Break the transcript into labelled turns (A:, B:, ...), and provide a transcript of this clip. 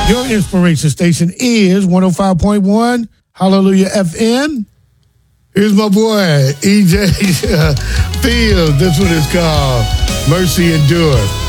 A: Your inspiration station is 105.1 Hallelujah FM. Here's my boy, EJ Fields. This one is called Mercy Endure.